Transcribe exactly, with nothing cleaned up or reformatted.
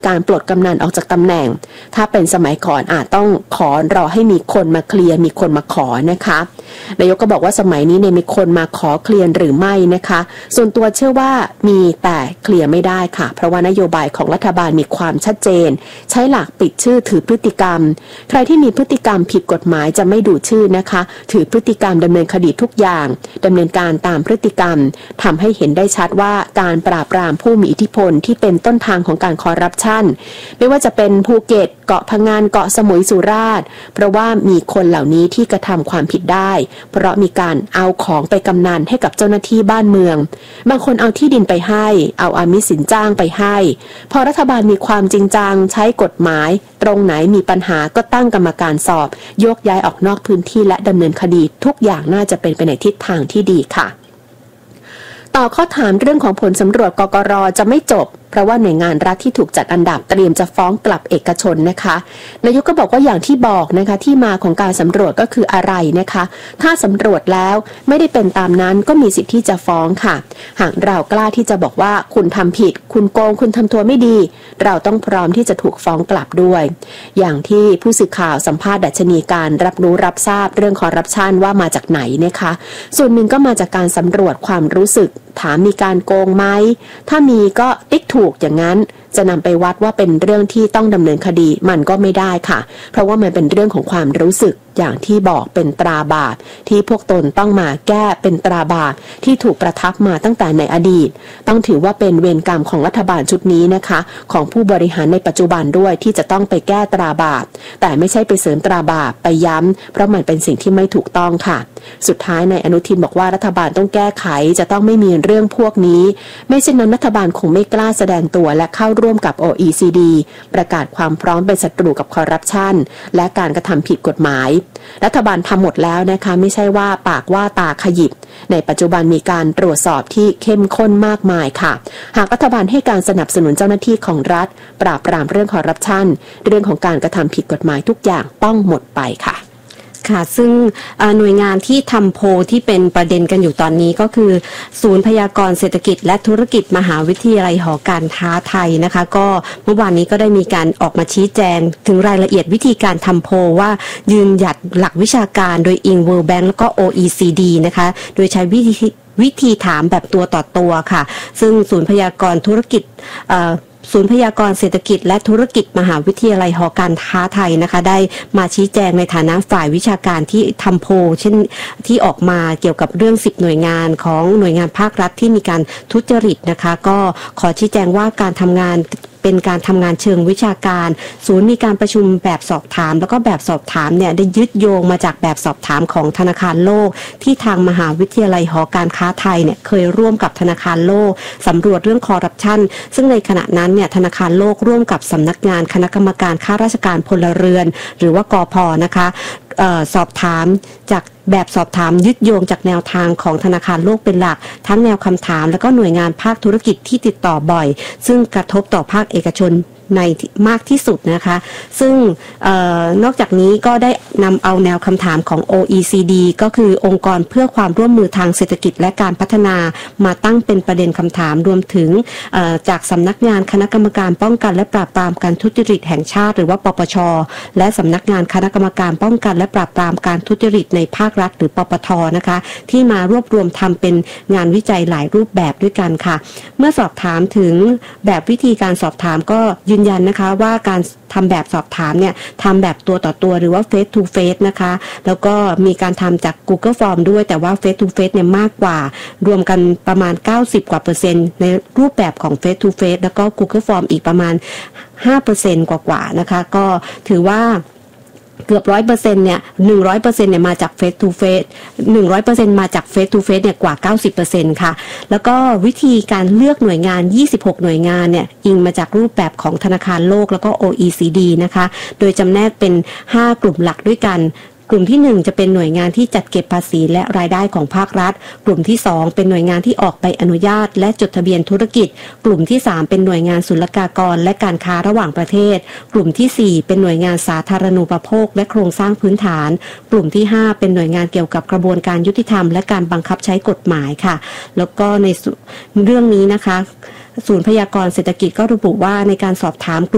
การปลดกำนันออกจากตำแหน่งถ้าเป็นสมัยก่อนอาจต้องขอรอให้มีคนมาเคลียร์มีคนมาขอนะคะนายกก็บอกว่าสมัยนี้เนี่ยมีคนมาขอเคลียร์หรือไม่นะคะส่วนตัวเชื่อว่ามีแต่เคลียร์ไม่ได้ค่ะเพราะว่านโยบายของรัฐบาลมีความชัดเจนใช้หลักปิดชื่อถือพฤติกรรมใครที่มีพฤติกรรมผิดกฎหมายจะไม่ดูชื่อนะคะถือพฤติกรรมดำเนินคดีทุกอย่างดำเนินการตามพฤติกรรมทำให้เห็นได้ชัดว่าการปราบปรามผู้มีอิทธิพลที่เป็นต้นทางของการคอร์รัปชันไม่ว่าจะเป็นภูเก็ตเกาะพะงันเกาะสมุยสุราษฎร์เพราะว่ามีคนเหล่านี้ที่กระทำความผิดได้เพราะมีการเอาของไปกำนันให้กับเจ้าหน้าที่บ้านเมืองบางคนเอาที่ดินไปให้เอาอามิสสินจ้างไปให้พอรัฐบาลมีความจริงจังใช้กฎหมายตรงไหนมีปัญหาก็ตั้งกรรมการสอบยกย้ายออกนอกพื้นที่และดำเนินคดีทุกอย่างน่าจะเป็นไปในทิศทางที่ดีค่ะต่อข้อถามเรื่องของผลสำรวจกกร.จะไม่จบเพราะว่าหน่วยงานรัฐที่ถูกจัดอันดับเตรียมจะฟ้องกลับเอกชนนะคะนายกก็บอกว่าอย่างที่บอกนะคะที่มาของการสำรวจก็คืออะไรนะคะถ้าสำรวจแล้วไม่ได้เป็นตามนั้นก็มีสิทธิ์ที่จะฟ้องค่ะหากเรากล้าที่จะบอกว่าคุณทำผิดคุณโกงคุณทำตัวไม่ดีเราต้องพร้อมที่จะถูกฟ้องกลับด้วยอย่างที่ผู้สื่อข่าวสัมภาษณ์ดัชนีการรับรู้รับทราบเรื่องคอร์รัปชันว่ามาจากไหนนะคะส่วนหนึ่งก็มาจากการสำรวจความรู้สึกถามมีการโกงไหมถ้ามีก็ติ๊กถูกอย่างนั้นจะนำไปวัดว่าเป็นเรื่องที่ต้องดำเนินคดีมันก็ไม่ได้ค่ะเพราะว่ามันเป็นเรื่องของความรู้สึกอย่างที่บอกเป็นตราบาปที่พวกตนต้องมาแก้เป็นตราบาปที่ถูกประทับมาตั้งแต่ในอดีตต้องถือว่าเป็นเวรกรรมของรัฐบาลชุดนี้นะคะของผู้บริหารในปัจจุบันด้วยที่จะต้องไปแก้ตราบาปแต่ไม่ใช่ไปเสริมตราบาปไปย้ำเพราะมันเป็นสิ่งที่ไม่ถูกต้องค่ะสุดท้ายนายอนุทินบอกว่ารัฐบาลต้องแก้ไขจะต้องไม่มีเรื่องพวกนี้ไม่เช่นนั้นรัฐบาลคงไม่กล้าแสดงตัวและเข้าร่วมกับ โอ อี ซี ดี ประกาศความพร้อมเป็นศัตรูกับคอร์รัปชันและการกระทำผิดกฎหมายรัฐบาลทำหมดแล้วนะคะไม่ใช่ว่าปากว่าตาขยิบในปัจจุบันมีการตรวจสอบที่เข้มข้นมากมายค่ะหากรัฐบาลให้การสนับสนุนเจ้าหน้าที่ของรัฐปราบปรามเรื่องคอร์รัปชันเรื่องของการกระทำผิดกฎหมายทุกอย่างต้องหมดไปค่ะค่ะซึ่งหน่วยงานที่ทำโพลที่เป็นประเด็นกันอยู่ตอนนี้ก็คือศูนย์พยากรณ์เศรษฐกิจและธุรกิจมหาวิทยาลัยหอการค้าไทยนะคะก็เมื่อวานนี้ก็ได้มีการออกมาชี้แจงถึงรายละเอียดวิธีการทำโพลว่ายืนหยัดหลักวิชาการโดยอิง World Bank แล้วก็ โอ อี ซี ดี นะคะโดยใช้วิธีวิธีถามแบบตัวต่อตัวค่ะซึ่งศูนย์พยากรณ์ธุรกิจศูนย์พยากรณ์เศรษฐกิจและธุรกิจมหาวิทยาลัยหอการค้าไทยนะคะได้มาชี้แจงในฐานะฝ่ายวิชาการที่ทำโพลเช่นที่ออกมาเกี่ยวกับเรื่องสิบหน่วยงานของหน่วยงานภาครัฐที่มีการทุจริตนะคะก็ขอชี้แจงว่าการทำงานเป็นการทำงานเชิงวิชาการศูนย์มีการประชุมแบบสอบถามแล้วก็แบบสอบถามเนี่ยได้ยึดโยงมาจากแบบสอบถามของธนาคารโลกที่ทางมหาวิทยาลัยหอการค้าไทยเนี่ยเคยร่วมกับธนาคารโลกสำรวจเรื่องคอร์รัปชันซึ่งในขณะนั้นเนี่ยธนาคารโลกร่วมกับสำนักงานคณะกรรมการข้าราชการพลเรือนหรือว่ากพ.นะคะเอ่อสอบถามจากแบบสอบถามยึดโยงจากแนวทางของธนาคารโลกเป็นหลักทั้งแนวคำถามและก็หน่วยงานภาคธุรกิจที่ติดต่อบ่อยซึ่งกระทบต่อภาคเอกชนในมากที่สุดนะคะซึ่งเอ่อนอกจากนี้ก็ได้นำเอาแนวคำถามของ โอ อี ซี ดี ก็คือองค์กรเพื่อความร่วมมือทางเศรษฐกิจและการพัฒนามาตั้งเป็นประเด็นคำถามรวมถึงจากสำนักงานคณะกรรมการป้องกันและปราบปรามการทุจริตแห่งชาติหรือว่าปปช.และสำนักงานคณะกรรมการป้องกันและปราบปรามการทุจริตในภาครัฐหรือปปท.นะคะที่มารวบรวมทำเป็นงานวิจัยหลายรูปแบบด้วยกันค่ะเมื่อสอบถามถึงแบบวิธีการสอบถามก็ยืนยันนะคะว่าการทำแบบสอบถามเนี่ยทำแบบตัวต่อตัวหรือว่า face to face นะคะแล้วก็มีการทำจาก Google Form ด้วยแต่ว่า face to face เนี่ยมากกว่ารวมกันประมาณเก้าสิบกว่าเปอร์เซ็นต์ในรูปแบบของ face to face แล้วก็ Google Form อีกประมาณ ห้าเปอร์เซ็นต์ กว่าๆนะคะก็ถือว่าเกือบ ร้อยเปอร์เซ็นต์ เนี่ย หนึ่งร้อยเปอร์เซ็นต์ เนี่ยมาจาก face to face หนึ่งร้อยเปอร์เซ็นต์ มาจาก face to face เนี่ยกว่า เก้าสิบเปอร์เซ็นต์ ค่ะแล้วก็วิธีการเลือกหน่วยงานยี่สิบหกหน่วยงานเนี่ยอิงมาจากรูปแบบของธนาคารโลกแล้วก็ โอ อี ซี ดี นะคะโดยจำแนกเป็นห้ากลุ่มหลักด้วยกันกลุ่มที่หนึ่งจะเป็นหน่วยงานที่จัดเก็บภาษีและรายได้ของภาครัฐกลุ่มที่สองเป็นหน่วยงานที่ออกใบอนุญาตและจดทะเบียนธุรกิจกลุ่มที่สามเป็นหน่วยงานศุลกากรและการค้าระหว่างประเทศกลุ่มที่สี่เป็นหน่วยงานสาธารณูปโภคและโครงสร้างพื้นฐานกลุ่มที่ห้าเป็นหน่วยงานเกี่ยวกับกระบวนการยุติธรรมและการบังคับใช้กฎหมายค่ะแล้วก็ในเรื่องนี้นะคะศูนย์พยากรณ์เศรษฐกิจก็ระบุว่าในการสอบถามกลุ่ม